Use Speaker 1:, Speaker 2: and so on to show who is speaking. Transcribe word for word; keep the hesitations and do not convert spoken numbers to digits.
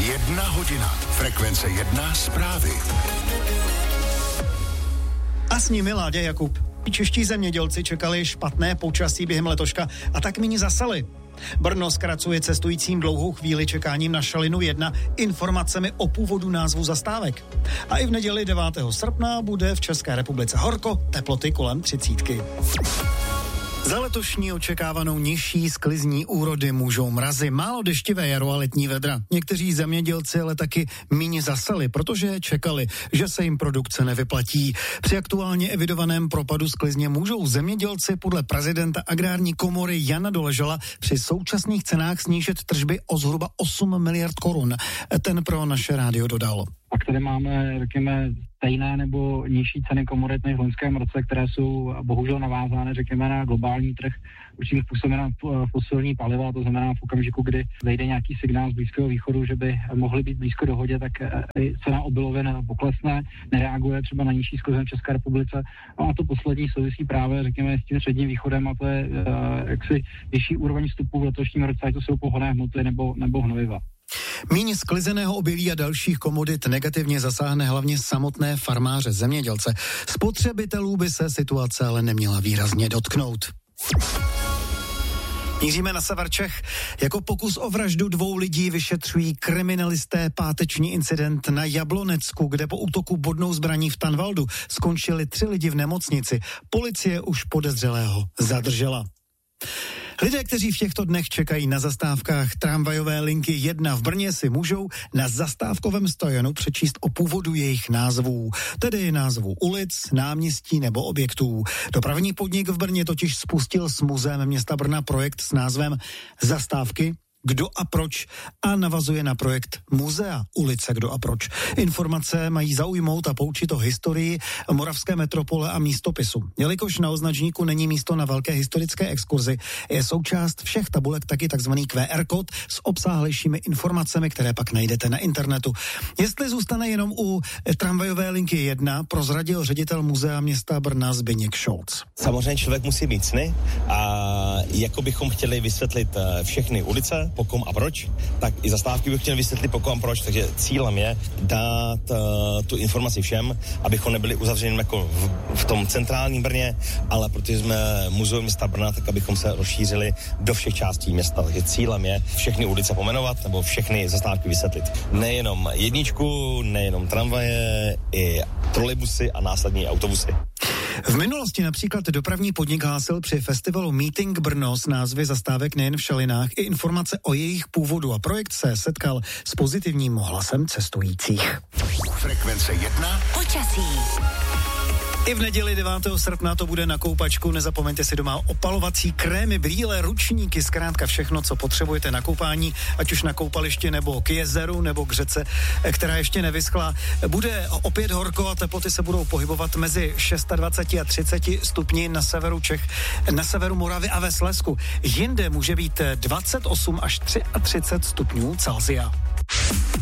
Speaker 1: Jedna hodina. Frekvence jedna zprávy.
Speaker 2: A s nimi Láďa Jakub. Čeští zemědělci čekali špatné počasí během letoška a tak míň zasali. Brno zkracuje cestujícím dlouhou chvíli čekáním na šalinu jedna informacemi o původu názvu zastávek. A i v neděli devátého srpna bude v České republice horko, teploty kolem třicítky. Za letošní očekávanou nižší sklizní úrody můžou mrazy, málo deštivé jaro a letní vedra. Někteří zemědělci ale taky míň zasali, protože čekali, že se jim produkce nevyplatí. Při aktuálně evidovaném propadu sklizně můžou zemědělci podle prezidenta agrární komory Jana Doležala při současných cenách snížit tržby o zhruba osm miliard korun. Ten pro naše rádio dodal.
Speaker 3: Pak tady máme, řekněme, stejné nebo nižší ceny komodit než v loňském roce, které jsou bohužel navázány, řekněme, na globální trh, určitým způsobem na fosilní paliva, to znamená v okamžiku, kdy zejde nějaký signál z Blízkého východu, že by mohly být blízko dohodě, tak cena obilovin poklesne, nereaguje třeba na nižší sklizně v České republice. A to poslední souvisí právě, řekněme, s tím středním východem a to je jaksi vyšší úroveň vstupu v letošním roce, ať to jsou pohonné hmoty nebo, nebo hnojiva.
Speaker 2: Míň sklizeného obilí a dalších komodit negativně zasáhne hlavně samotné farmáře, zemědělce. Spotřebitelů by se situace ale neměla výrazně dotknout. Míříme na sever Čech. Jako pokus o vraždu dvou lidí vyšetřují kriminalisté páteční incident na Jablonecku, kde po útoku bodnou zbraní v Tanvaldu skončili tři lidi v nemocnici. Policie už podezřelého zadržela. Lidé, kteří v těchto dnech čekají na zastávkách tramvajové linky jedna v Brně, si můžou na zastávkovém stojanu přečíst o původu jejich názvů, tedy názvů ulic, náměstí nebo objektů. Dopravní podnik v Brně totiž spustil s muzeem města Brna projekt s názvem Zastávky, kdo a proč a navazuje na projekt Muzea ulice Kdo a proč. Informace mají zaujmout a poučit o historii moravské metropole a místopisu. Jelikož na označníku není místo na velké historické exkurzi, je součást všech tabulek taky takzvaný Q R kód s obsáhlejšími informacemi, které pak najdete na internetu. Jestli zůstane jenom u tramvajové linky jedna, prozradil ředitel Muzea města Brna Zbyněk Šolc.
Speaker 4: Samozřejmě člověk musí mít sny a jako bychom chtěli vysvětlit všechny ulice, po kom a proč, tak i zastávky bych chtěl vysvětlit po kom a proč, takže cílem je dát uh, tu informaci všem, abychom nebyli uzavřeni jako v, v tom centrálním Brně, ale protože jsme muzeum města Brna, tak abychom se rozšířili do všech částí města, takže cílem je všechny ulice pomenovat nebo všechny zastávky vysvětlit. Nejenom jedničku, nejenom tramvaje, i trolejbusy a následní autobusy.
Speaker 2: V minulosti například dopravní podnik hlásil při festivalu Meeting Brno s názvy zastávek nejen v šalinách i informace o jejich původu a projekt se setkal s pozitivním hlasem cestujících.
Speaker 1: Frekvence jedna.
Speaker 5: Počasí.
Speaker 2: I v neděli devátého srpna to bude na koupačku. Nezapomeňte si doma opalovací krémy, brýle, ručníky, zkrátka všechno, co potřebujete na koupání, ať už na koupališti nebo k jezeru nebo k řece, která ještě nevyschla. Bude opět horko a teploty se budou pohybovat mezi dvacet šest a třicet stupni na severu Čech, na severu Moravy a ve Slezsku. Jinde může být dvacet osm až třicet tři stupňů Celsia.